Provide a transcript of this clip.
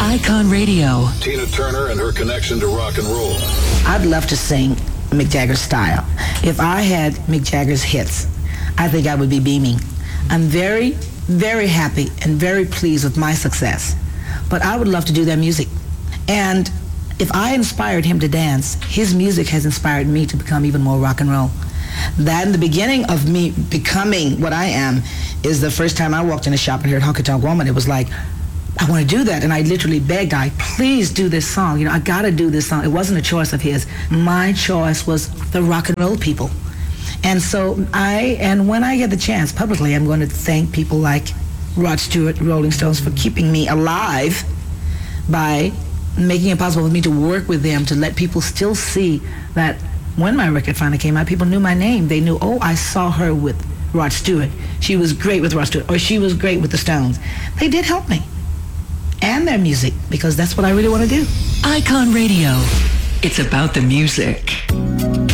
Icon Radio. Tina Turner and her connection to rock and roll. I'd love to sing Mick Jagger's style. If I had Mick Jagger's hits, I think I would be beaming. I'm very, very happy and very pleased with my success. But I would love to do their music. And if I inspired him to dance, his music has inspired me to become even more rock and roll. That in the beginning of me becoming what I am is the first time I walked in a shop and heard Honky Tonk Woman. It was like, I want to do that. And I literally begged, please do this song. I got to do this song. It wasn't a choice of his. My choice was the rock and roll people. And so when I get the chance publicly, I'm going to thank people like Rod Stewart, Rolling Stones, for keeping me alive by making it possible for me to work with them, to let people still see that when my record finally came out, people knew my name. They knew, I saw her with Rod Stewart. She was great with Rod Stewart, or she was great with the Stones. They did help me. And their music, because that's what I really want to do. Icon Radio. It's about the music.